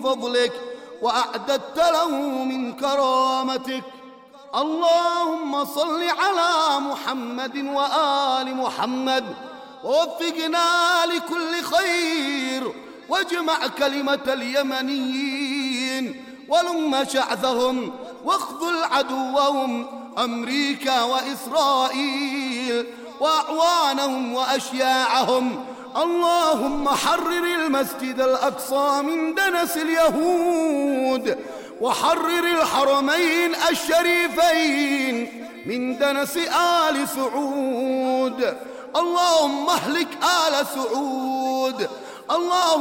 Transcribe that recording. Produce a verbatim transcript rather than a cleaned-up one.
فضلك وأعددت له من كرامتك. اللهم صل على محمد وآل محمد ووفقنا لكل خير، واجمع كلمة اليمنيين ولم شعثهم واخذل عدوهم أمريكا وإسرائيل وأعوانهم وأشياعهم. اللهم حرر المسجد الأقصى من دنس اليهود، وحرر الحرمين الشريفين من دنس آل سعود. اللهم اهلك آل سعود. اللهم